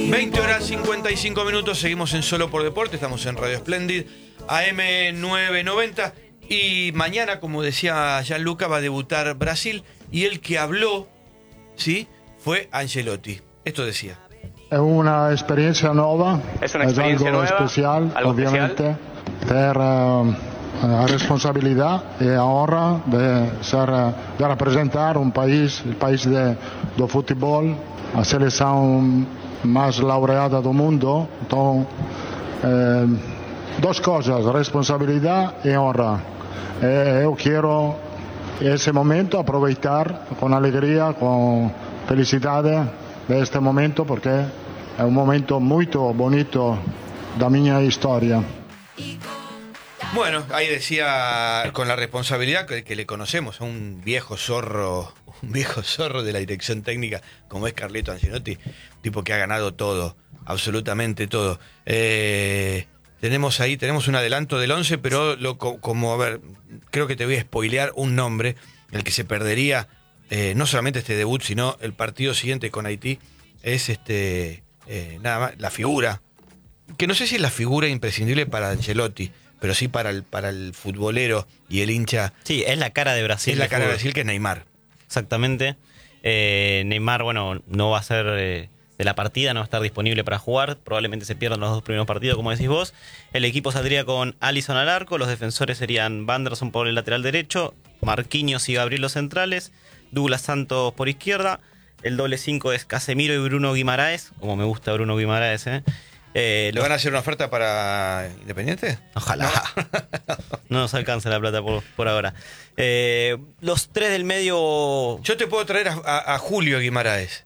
20 horas 55 minutos, seguimos en Solo por Deporte, estamos en Radio Splendid, AM 990, y mañana, como decía Gianluca, va a debutar Brasil, y el que habló, ¿sí?, fue Ancelotti. Esto decía. È una esperienza nuova, es una experiencia algo nueva, especial, algo ovviamente, per la responsabilidad y ahora de representar un país, el país de fútbol, a selección más laureada del mundo. Entonces, dos cosas, responsabilidad y honra. Yo quiero ese momento aprovechar con alegría, con felicidades de este momento, porque es un momento muy bonito da mi historia. Bueno, ahí decía, con la responsabilidad que le conocemos a un viejo zorro de la dirección técnica como es Carleto Ancelotti, tipo que ha ganado todo, absolutamente todo. Tenemos un adelanto del 11, pero a ver, creo que te voy a spoilear un nombre, el que se perdería no solamente este debut, sino el partido siguiente con Haití, es nada más la figura, que no sé si es la figura imprescindible para Ancelotti, pero sí para el futbolero y el hincha. Sí, es la cara de Brasil. Es la cara de Brasil, que es Neymar. Exactamente. Neymar, bueno, no va a ser de la partida, no va a estar disponible para jugar. Probablemente se pierdan los dos primeros partidos, como decís vos. El equipo saldría con Alisson al arco. Los defensores serían Wanderson por el lateral derecho, Marquinhos y Gabriel los centrales, Douglas Santos por izquierda. El doble 5 es Casemiro y Bruno Guimaraes. Como me gusta Bruno Guimaraes, ¿Le van a hacer una oferta para Independiente? Ojalá. No nos alcanza la plata por ahora. Los tres del medio... Yo te puedo traer a Julio Guimaraes.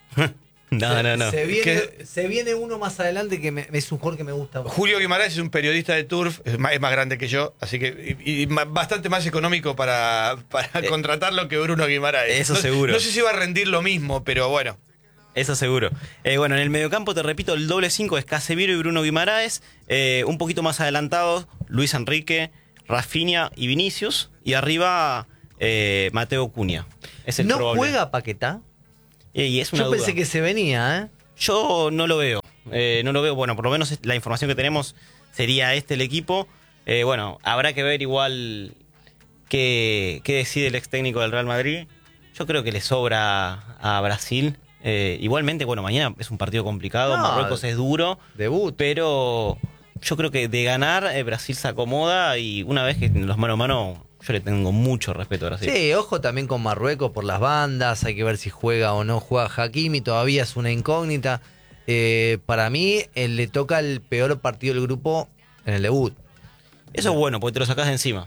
No. Se viene uno más adelante que es un jugador que me gusta mucho. Julio Guimaraes es un periodista de Turf, es más grande que yo, así que y bastante más económico para contratarlo que Bruno Guimaraes. Eso seguro. No sé si va a rendir lo mismo, pero bueno. Eso seguro. Bueno, en el mediocampo, te repito, el doble 5 es Casemiro y Bruno Guimaraes. Un poquito más adelantados, Luis Enrique, Rafinha y Vinicius. Y arriba, Mateo Cunha. Es el ¿No probable. juega Paquetá? Y es una Yo duda. pensé que se venía, ¿eh? Yo no lo veo. No lo veo. Bueno, por lo menos la información que tenemos sería el equipo. Bueno, habrá que ver igual qué decide el ex técnico del Real Madrid. Yo creo que le sobra a Brasil. Igualmente, bueno, mañana es un partido complicado. No, Marruecos es duro. Debut. Pero yo creo que de ganar, Brasil se acomoda. Y una vez que los mano a mano, yo le tengo mucho respeto a Brasil. Sí, ojo también con Marruecos por las bandas. Hay que ver si juega o no juega Hakimi. Todavía es una incógnita. Para mí, le toca el peor partido del grupo en el debut. Eso es bueno, porque te lo sacás de encima.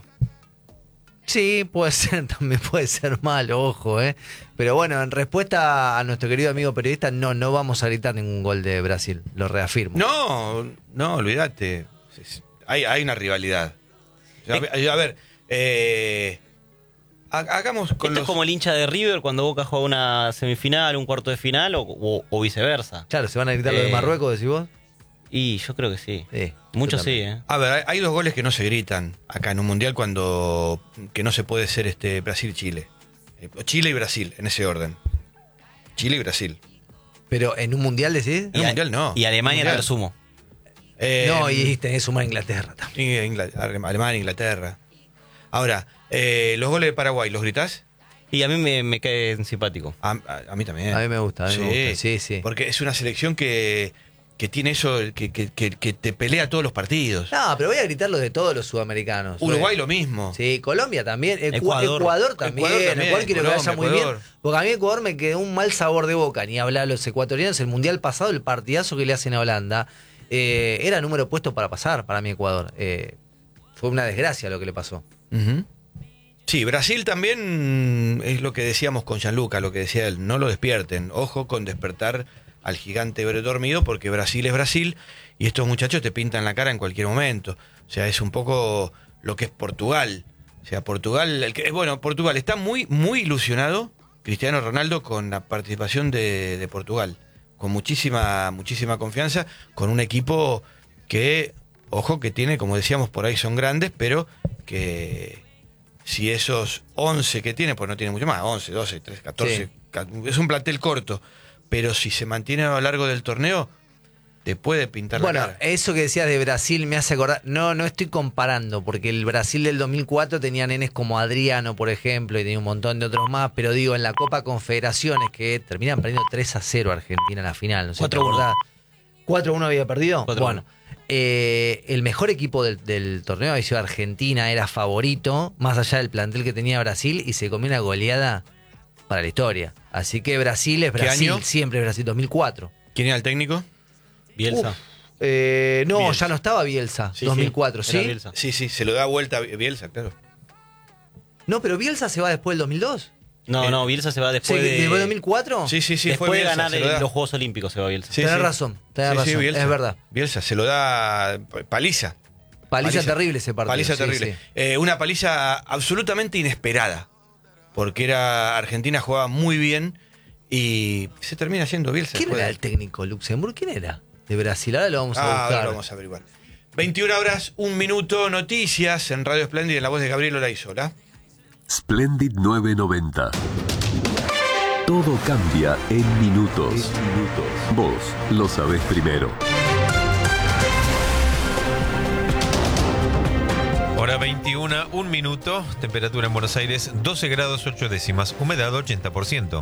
Sí, puede ser, también puede ser malo, ojo, ¿eh? Pero bueno, en respuesta a nuestro querido amigo periodista, no vamos a gritar ningún gol de Brasil, lo reafirmo. No, olvídate. Hay una rivalidad. A ver, hagamos con Esto es como el hincha de River cuando Boca juega una semifinal, un cuarto de final o viceversa. Claro, ¿se van a gritar lo de Marruecos, decís vos? Y yo creo que sí. Sí, Muchos sí, ¿eh? A ver, hay dos goles que no se gritan acá en un mundial que no se puede ser Brasil-Chile. Chile y Brasil, en ese orden. Chile y Brasil. Pero en un mundial decís. En un mundial no. Y Alemania te lo sumo. No, y tenés que sumar a Inglaterra también. Alemania, Inglaterra. Ahora, los goles de Paraguay, ¿los gritás? Y a mí me cae simpático. A mí también. A mí me gusta, sí. Porque es una selección que tiene eso, que te pelea todos los partidos. No, pero voy a gritar los de todos los sudamericanos. Uruguay lo mismo. Sí, Colombia también. Ecuador también. Ecuador Ecuador quiero que vaya muy Ecuador. bien. Porque a mí Ecuador me quedó un mal sabor de boca. Ni hablar a los ecuatorianos. El mundial pasado, el partidazo que le hacen a Holanda, era número puesto para pasar para mí Ecuador. Fue una desgracia lo que le pasó. Uh-huh. Sí, Brasil también es lo que decíamos con Gianluca, lo que decía él. No lo despierten. Ojo con despertar al gigante dormido, porque Brasil es Brasil y estos muchachos te pintan la cara en cualquier momento. O sea, es un poco lo que es Portugal. O sea, Portugal está muy, muy ilusionado Cristiano Ronaldo con la participación de Portugal, con muchísima confianza, con un equipo que, ojo, que tiene, como decíamos, por ahí son grandes, pero que si esos 11 que tiene, pues no tiene mucho más, 11, 12, 13, 14, sí. Es un plantel corto. Pero si se mantiene a lo largo del torneo, te puede pintar Bueno, la cara. eso que decías de Brasil me hace acordar. No estoy comparando, porque el Brasil del 2004 tenía nenes como Adriano, por ejemplo, y tenía un montón de otros más. Pero digo, en la Copa Confederaciones, que terminan perdiendo 3-0 Argentina en la final. No sé, 4-1. 4-1 había perdido. 4-1. Bueno, el mejor equipo del torneo había sido Argentina, era favorito, más allá del plantel que tenía Brasil, y se comió una goleada para la historia. Así que Brasil es Brasil, año? siempre es Brasil, 2004. ¿Quién era el técnico? Bielsa. No, Bielsa. ya no estaba Bielsa, Sí, 2004, Era ¿sí? Bielsa. Sí, se lo da vuelta a Bielsa, claro. No, pero Bielsa se va después del 2002. No, Bielsa se va después de... ¿Después del 2004? Sí, después fue de Bielsa, ganar se lo da. los Juegos Olímpicos se va Bielsa. Sí, tenés sí. razón, Sí, Bielsa. es verdad. Bielsa se lo da paliza. Paliza terrible ese partido. Paliza sí, terrible. sí. Una paliza absolutamente inesperada. Porque Argentina jugaba muy bien y se termina siendo Bielsa. ¿Quién después era de- el técnico Luxemburgo? ¿Quién era? De Brasil, ahora lo vamos a Ahora buscar. lo vamos a averiguar. 21 horas, 1 minuto, noticias en Radio Splendid en la voz de Gabriel Olaizola. Splendid 990. Todo cambia en minutos. Vos lo sabés primero. Hora 21, 1 minuto, temperatura en Buenos Aires 12 grados 8 décimas, humedad 80%.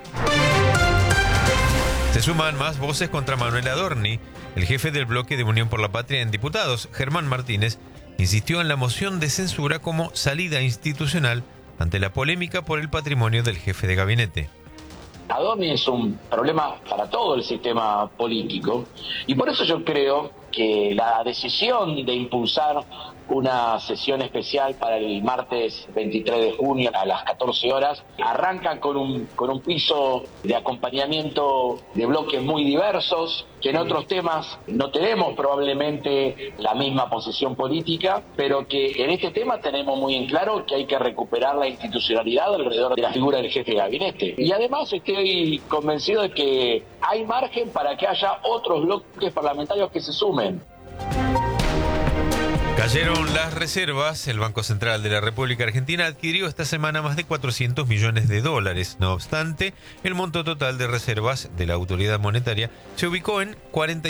Se suman más voces contra Manuel Adorni. El jefe del bloque de Unión por la Patria en Diputados, Germán Martínez, insistió en la moción de censura como salida institucional ante la polémica por el patrimonio del jefe de gabinete. Adorni es un problema para todo el sistema político y por eso yo creo que la decisión de impulsar una sesión especial para el martes 23 de junio a las 14 horas arranca con un piso de acompañamiento de bloques muy diversos, que en otros temas no tenemos probablemente la misma posición política, pero que en este tema tenemos muy en claro que hay que recuperar la institucionalidad alrededor de la figura del jefe de gabinete. Y además estoy convencido de que hay margen para que haya otros bloques parlamentarios que se sumen. Cayeron las reservas. El Banco Central de la República Argentina adquirió esta semana más de 400 millones de dólares. No obstante, el monto total de reservas de la autoridad monetaria se ubicó en 40